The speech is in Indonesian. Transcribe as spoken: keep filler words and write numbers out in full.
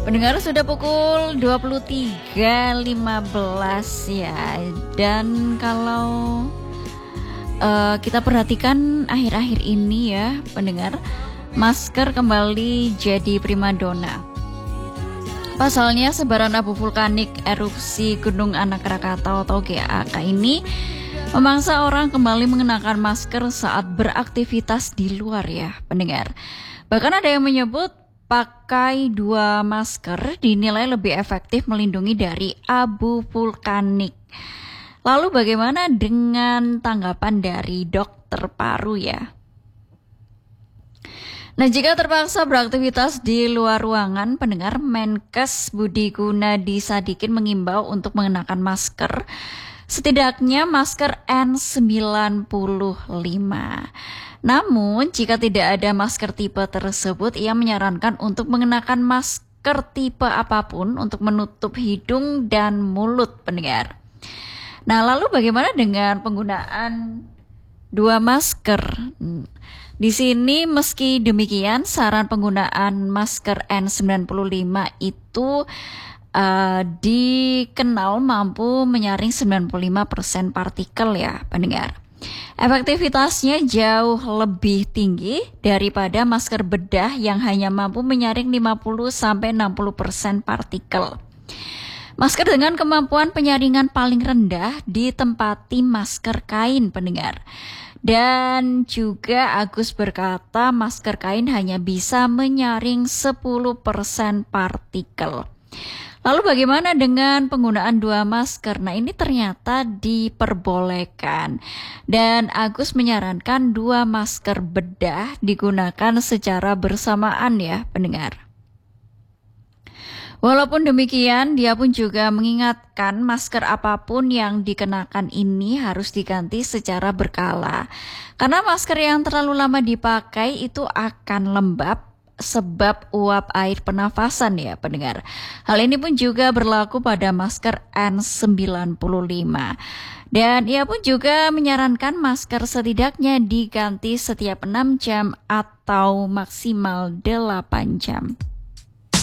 Pendengar, sudah pukul dua puluh tiga lima belas ya. Dan kalau uh, kita perhatikan akhir-akhir ini ya pendengar, masker kembali jadi primadona. Pasalnya sebaran abu vulkanik erupsi Gunung Anak Rakatau atau G A K ini memaksa orang kembali mengenakan masker saat beraktivitas di luar ya pendengar. Bahkan ada yang menyebut pakai dua masker dinilai lebih efektif melindungi dari abu vulkanik. Lalu bagaimana dengan tanggapan dari dokter paru ya? Nah, jika terpaksa beraktivitas di luar ruangan, pendengar, Menkes Budi Gunadi Sadikin mengimbau untuk mengenakan masker, setidaknya masker N sembilan puluh lima. Namun, jika tidak ada masker tipe tersebut, ia menyarankan untuk mengenakan masker tipe apapun untuk menutup hidung dan mulut, pendengar. Nah, lalu bagaimana dengan penggunaan dua masker? Di sini meski demikian, saran penggunaan masker N sembilan puluh lima itu uh, dikenal mampu menyaring sembilan puluh lima persen partikel ya, pendengar. Efektivitasnya jauh lebih tinggi daripada masker bedah yang hanya mampu menyaring lima puluh sampai enam puluh persen partikel. Masker dengan kemampuan penyaringan paling rendah ditempati masker kain, pendengar. Dan juga Agus berkata masker kain hanya bisa menyaring sepuluh persen partikel. Lalu bagaimana dengan penggunaan dua masker? Nah, ini ternyata diperbolehkan. Dan Agus menyarankan dua masker bedah digunakan secara bersamaan ya, pendengar. Walaupun demikian, dia pun juga mengingatkan masker apapun yang dikenakan ini harus diganti secara berkala. Karena masker yang terlalu lama dipakai itu akan lembab sebab uap air pernafasan ya pendengar. Hal ini pun juga berlaku pada masker N sembilan puluh lima. Dan ia pun juga menyarankan masker setidaknya diganti setiap enam jam atau maksimal delapan jam.